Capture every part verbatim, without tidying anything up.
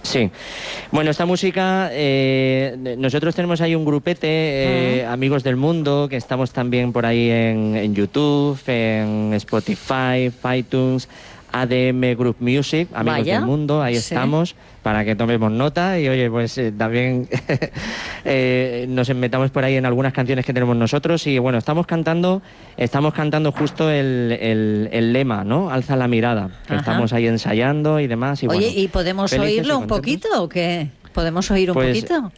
Sí. Bueno, esta música, eh, nosotros tenemos ahí un grupete, eh, uh-huh. Amigos del Mundo, que estamos también por ahí en, en YouTube, en Spotify, iTunes, A D M Group Music, Amigos Vaya. del Mundo, ahí sí. Estamos, para que tomemos nota y oye, pues eh, también eh, nos metamos por ahí en algunas canciones que tenemos nosotros y bueno, estamos cantando, estamos cantando justo el, el, el lema, ¿no? Alza la mirada, que Ajá. estamos ahí ensayando y demás. Y oye, bueno, ¿y podemos oírlo un poquito o qué? ¿Podemos oír un pues, poquito?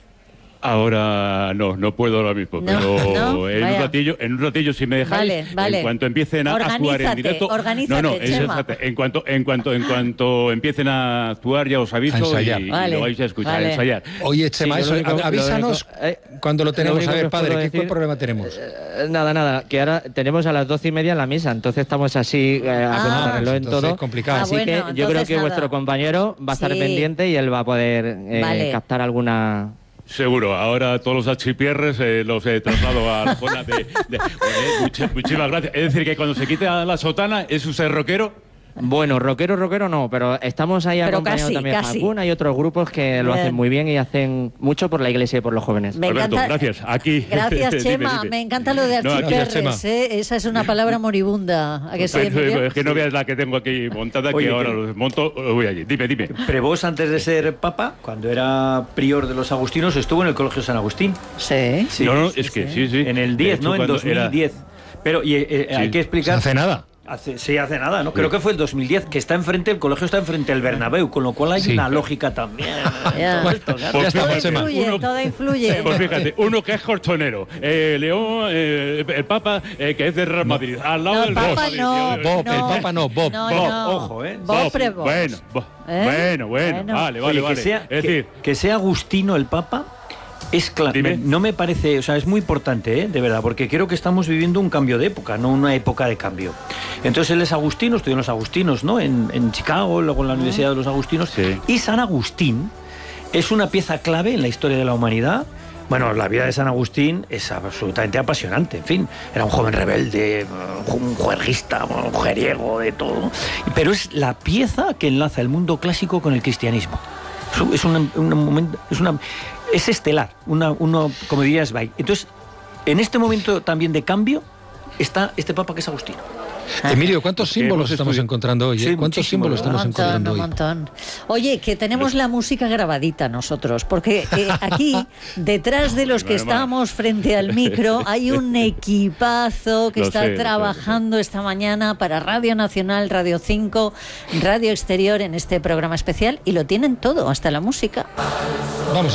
Ahora no, no puedo ahora mismo, no, pero no, en vaya. un ratillo, en un ratillo si me dejáis, vale, vale. en cuanto empiecen a organízate, actuar en directo, organízate, no, no, es, Chema. en cuanto, en cuanto, en cuanto empiecen a actuar ya os aviso y, vale, y lo vais a escuchar, vale. a ensayar. Oye, Chema, sí, eso, único, avísanos lo único, eh, cuando lo tenemos. lo A ver, padre, ¿qué decir, problema tenemos? Eh, nada, nada, que ahora tenemos a las doce y media la misa, entonces estamos así eh, a Ah, contrarreloj en todo. Es complicado. Ah, así bueno, que yo creo que nada. vuestro compañero va a estar sí. pendiente y él va a poder eh, vale. captar alguna... Seguro, ahora todos los achipierres eh, los he trasladado a la zona de... de eh, much, muchísimas gracias. Es decir, que cuando se quite la sotana, ¿es usted rockero? Bueno, rockero, rockero no, pero estamos ahí pero acompañados casi, también. Casi. Hakuna y otros grupos que bien. lo hacen muy bien y hacen mucho por la iglesia y por los jóvenes. Me Alberto, encanta, gracias. Aquí. Gracias, Chema. dime, dime. Me encanta lo de archiperres, no, ¿eh? Esa es una palabra moribunda. ¿A que sí, Pero, es que no veas la que tengo aquí montada, Oye, que ahora que... los monto, voy allí. Dime, dime. Prevós, antes de ser papa, cuando era prior de los agustinos, estuvo en el Colegio San Agustín. Sí. sí no, no, sí, es sí. que sí, sí. En el diez, ¿no? En dos mil diez. Era... Pero y, eh, sí. hay que explicar... No hace nada. Hace, sí, hace nada, ¿no? Sí. Creo que fue el dos mil diez, que está enfrente, el colegio está enfrente del Bernabéu, con lo cual hay sí. una lógica también. Ya. Todo esto, claro. Pues Todo fíjate, influye, uno, todo influye. Pues fíjate, uno que es colchonero, eh, León, eh, el Papa, eh, que es de Real Madrid, al lado No, del Papa Real no, Madrid. Bob, no. el Papa no, Bob. No, Bob, no. ojo, ¿eh? Bob Bob, Prevost. bueno, bo- ¿Eh? bueno, bueno, Bueno. vale, vale, Oye, vale. que sea, es que, decir, que sea Agustino el Papa es claro. Dime. No me parece, o sea, es muy importante, ¿eh? De verdad, porque creo que estamos viviendo un cambio de época, no una época de cambio. Entonces él es agustino, estudió en los agustinos, ¿no? En, en Chicago, luego en la Universidad de los Agustinos. Sí. Y San Agustín es una pieza clave en la historia de la humanidad. Bueno, la vida de San Agustín es absolutamente apasionante. En fin, era un joven rebelde, un juerguista, un mujeriego, de todo. Pero es la pieza que enlaza el mundo clásico con el cristianismo. Es un, un momento, es una, es estelar, una, uno, como diría Zweig. Entonces, en este momento también de cambio está este Papa que es Agustino. Emilio, ¿cuántos Porque símbolos hemos estamos estudiado- encontrando hoy? eh? Sí, ¿Cuántos muchísimos, símbolos ¿verdad? estamos Un montón, encontrando un hoy? montón. Oye, que tenemos la música grabadita nosotros, porque eh, aquí, detrás de los que Bueno, estamos frente al micro, hay un equipazo que Lo está sé, lo sé, trabajando esta mañana para Radio Nacional, Radio cinco, Radio Exterior en este programa especial y lo tienen todo, hasta la música. Vamos.